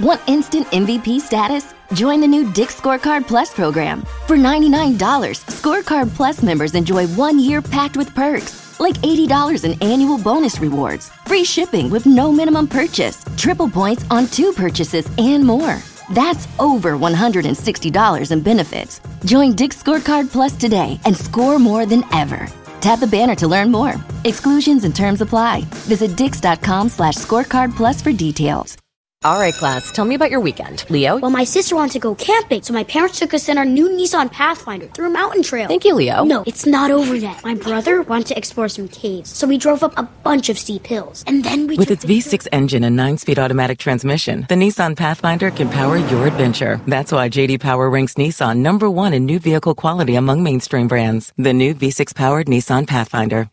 Want instant MVP status? Join the new Dick's Scorecard Plus program. For $99, Scorecard Plus members enjoy 1 year packed with perks, like $80 in annual bonus rewards, free shipping with no minimum purchase, triple points on 2 purchases, and more. That's over $160 in benefits. Join Dick's Scorecard Plus today and score more than ever. Tap the banner to learn more. Exclusions and terms apply. Visit dix.com/scorecard plus for details. All right, class, tell me about your weekend. Leo? Well, my sister wanted to go camping, so my parents took us in our new Nissan Pathfinder through a mountain trail. Thank you, Leo. No, it's not over yet. My brother wanted to explore some caves, so we drove up a bunch of steep hills. And then we With its V6 engine and 9-speed automatic transmission, the Nissan Pathfinder can power your adventure. That's why J.D. Power ranks Nissan #1 in new vehicle quality among mainstream brands. The new V6-powered Nissan Pathfinder.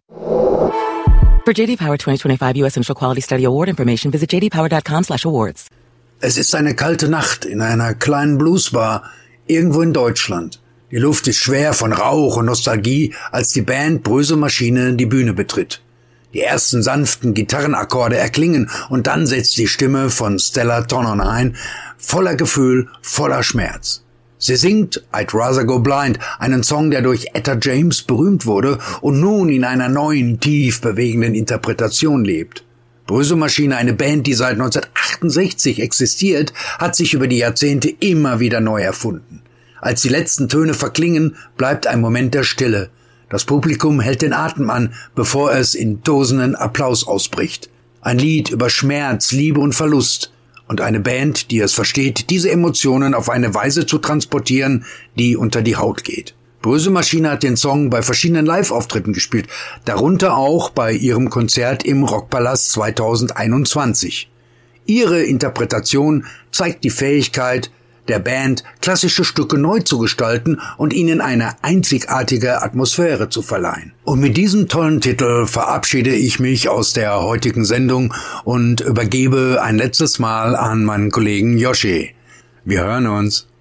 For J.D. Power 2025 U.S. Initial Quality Study Award information, visit jdpower.com/awards. Es ist eine kalte Nacht in einer kleinen Bluesbar irgendwo in Deutschland. Die Luft ist schwer von Rauch und Nostalgie, als die Band Bröselmaschine die Bühne betritt. Die ersten sanften Gitarrenakkorde erklingen und dann setzt die Stimme von Stella Tonnon ein, voller Gefühl, voller Schmerz. Sie singt I'd Rather Go Blind, einen Song, der durch Etta James berühmt wurde und nun in einer neuen, tief bewegenden Interpretation lebt. Bröselmaschine, eine Band, die seit 1968 existiert, hat sich über die Jahrzehnte immer wieder neu erfunden. Als die letzten Töne verklingen, bleibt ein Moment der Stille. Das Publikum hält den Atem an, bevor es in tosenden Applaus ausbricht. Ein Lied über Schmerz, Liebe und Verlust. Und eine Band, die es versteht, diese Emotionen auf eine Weise zu transportieren, die unter die Haut geht. Bröselmaschine hat den Song bei verschiedenen Live-Auftritten gespielt, darunter auch bei ihrem Konzert im Rockpalast 2021. Ihre Interpretation zeigt die Fähigkeit der Band, klassische Stücke neu zu gestalten und ihnen eine einzigartige Atmosphäre zu verleihen. Und mit diesem tollen Titel verabschiede ich mich aus der heutigen Sendung und übergebe ein letztes Mal an meinen Kollegen Yoshi. Wir hören uns.